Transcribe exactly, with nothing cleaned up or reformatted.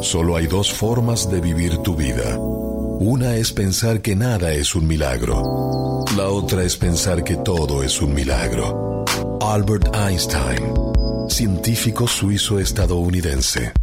Solo hay dos formas de vivir tu vida. Una es pensar que nada es un milagro. La otra es pensar que todo es un milagro. Albert Einstein, científico suizo-estadounidense.